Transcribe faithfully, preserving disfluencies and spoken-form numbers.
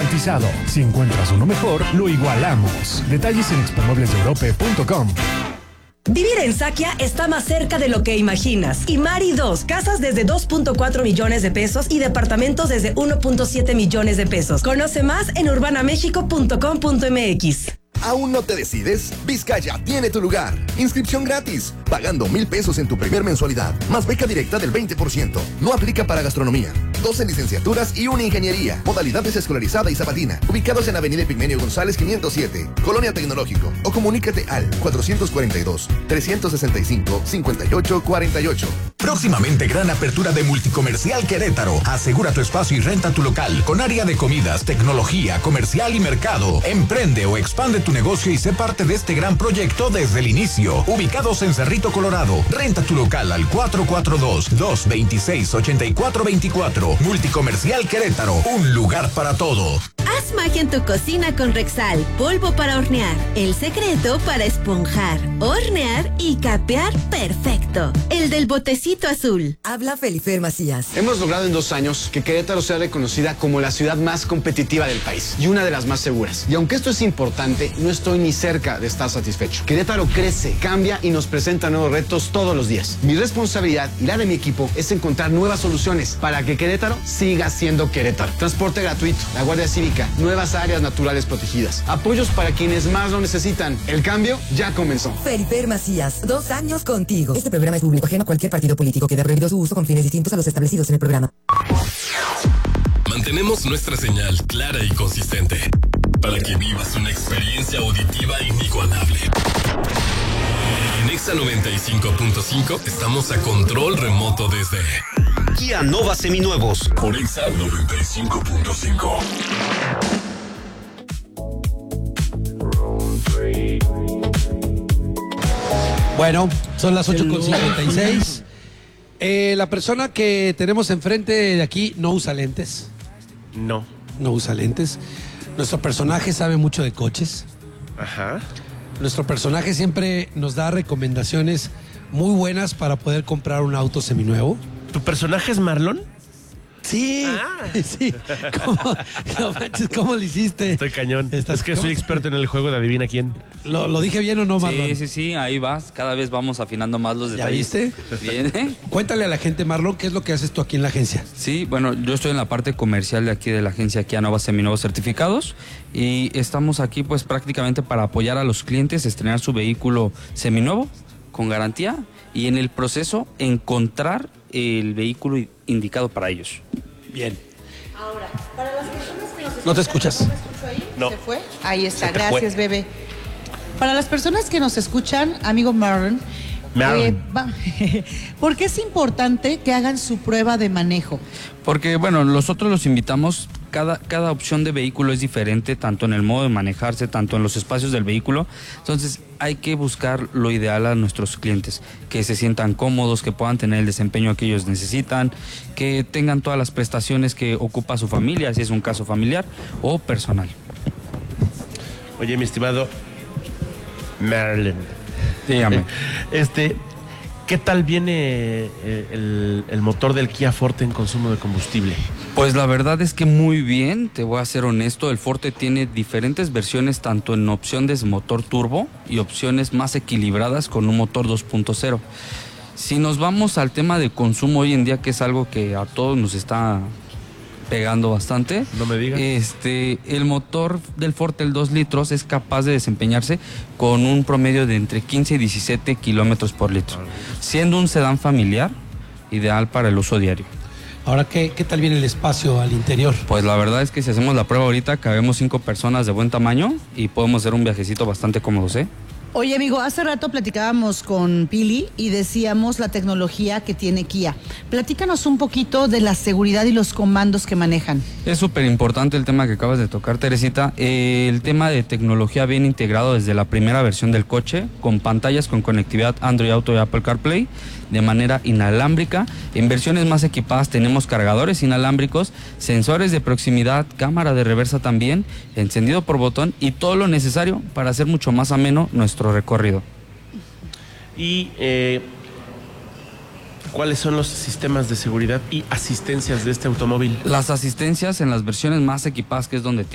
garantizado. Si encuentras uno mejor, lo igualamos. Detalles en expomuebleseurope punto com. Vivir en Sakia está más cerca de lo que imaginas. Y Mari dos, casas desde dos punto cuatro millones de pesos y departamentos desde uno punto siete millones de pesos. Conoce más en urbana mexico punto com punto m x. ¿Aún no te decides? Vizcaya tiene tu lugar. Inscripción gratis, pagando mil pesos en tu primer mensualidad, más beca directa del veinte por ciento. No aplica para gastronomía. doce licenciaturas y una ingeniería. Modalidades escolarizada y sabatina. Ubicados en Avenida Epigmenio González quinientos siete, Colonia Tecnológico. O comunícate al cuatrocientos cuarenta y dos, trescientos sesenta y cinco, cincuenta y ocho cuarenta y ocho. Próximamente gran apertura de Multicomercial Querétaro. Asegura tu espacio y renta tu local con área de comidas, tecnología, comercial y mercado. Emprende o expande tu negocio y sé parte de este gran proyecto desde el inicio. Ubicados en Cerrito, Colorado. Renta tu local al cuatro cuatro dos, dos dos seis, ocho cuatro dos cuatro. Multicomercial Querétaro, un lugar para todo. Haz magia en tu cocina con Rexal, polvo para hornear. El secreto para esponjar, hornear y capear perfecto. El del botecito azul. Habla Felifer Macías. Hemos logrado en dos años que Querétaro sea reconocida como la ciudad más competitiva del país y una de las más seguras. Y aunque esto es importante, no estoy ni cerca de estar satisfecho. Querétaro crece, cambia y nos presenta nuevos retos todos los días. Mi responsabilidad y la de mi equipo es encontrar nuevas soluciones para que Querétaro siga siendo Querétaro. Transporte gratuito, la Guardia Cívica, nuevas áreas naturales protegidas, apoyos para quienes más lo necesitan. El cambio ya comenzó. Felifer Macías, dos años contigo. Este programa es público ajeno a cualquier partido político. Queda prohibido su uso con fines distintos a los establecidos en el programa. Mantenemos nuestra señal clara y consistente para que vivas una experiencia auditiva inigualable. En Exa noventa y cinco punto cinco estamos a control remoto desde Kia Nova Seminuevos por Exa noventa y cinco punto cinco. Bueno, son las ocho con cincuenta y seis. Eh, la persona que tenemos enfrente de aquí no usa lentes. No. No usa lentes. Nuestro personaje sabe mucho de coches. Ajá. Nuestro personaje siempre nos da recomendaciones muy buenas para poder comprar un auto seminuevo. ¿Tu personaje es Marlon? Sí, ah. sí. ¿Cómo, no manches, ¿cómo lo hiciste? Estoy cañón. ¿Estás, es que soy experto en el juego de adivina quién. ¿Lo, lo dije bien o no, Marlon? Sí, sí, sí, ahí vas. Cada vez vamos afinando más los detalles. ¿Ya viste? Bien, ¿eh? Cuéntale a la gente, Marlon, ¿qué es lo que haces tú aquí en la agencia? Sí, bueno, yo estoy en la parte comercial de aquí de la agencia Kia Nova Seminuevos Certificados y estamos aquí pues prácticamente para apoyar a los clientes, estrenar su vehículo seminuevo con garantía y en el proceso encontrar el vehículo indicado para ellos. Bien. Ahora, para las personas que nos escuchan, ¿No te escuchas? ¿no me escucho ahí? No. ¿Se fue? Ahí está, gracias, fue. bebé. Para las personas que nos escuchan, amigo Marlon, Marlon. Eh, va, ¿por qué es importante que hagan su prueba de manejo? Porque, bueno, nosotros los invitamos, cada, cada opción de vehículo es diferente, tanto en el modo de manejarse, tanto en los espacios del vehículo. Entonces, hay que buscar lo ideal a nuestros clientes, que se sientan cómodos, que puedan tener el desempeño que ellos necesitan, que tengan todas las prestaciones que ocupa su familia, si es un caso familiar o personal. Oye, mi estimado Marlon. Dígame. Este, ¿qué tal viene el, el motor del Kia Forte en consumo de combustible? Pues la verdad es que muy bien, te voy a ser honesto, el Forte tiene diferentes versiones tanto en opciones motor turbo y opciones más equilibradas con un motor dos punto cero. Si nos vamos al tema de consumo hoy en día, que es algo que a todos nos está pegando bastante. No me digas. Este, el motor del Forte, el dos litros, es capaz de desempeñarse con un promedio de entre quince y diecisiete kilómetros por litro, siendo un sedán familiar ideal para el uso diario. Ahora, ¿qué, ¿qué tal viene el espacio al interior? Pues la verdad es que si hacemos la prueba ahorita, cabemos cinco personas de buen tamaño y podemos hacer un viajecito bastante cómodo, ¿eh? Oye, amigo, hace rato platicábamos con Pili y decíamos la tecnología que tiene Kia. Platícanos un poquito de la seguridad y los comandos que manejan. Es súper importante el tema que acabas de tocar, Teresita. Eh, el tema de tecnología bien integrado desde la primera versión del coche, con pantallas con conectividad Android Auto y Apple CarPlay, de manera inalámbrica. En versiones más equipadas tenemos cargadores inalámbricos, sensores de proximidad, cámara de reversa también, encendido por botón y todo lo necesario para hacer mucho más ameno nuestro recorrido. Y eh, ¿cuáles son los sistemas de seguridad y asistencias de este automóvil? Las asistencias en las versiones más equipadas, que es donde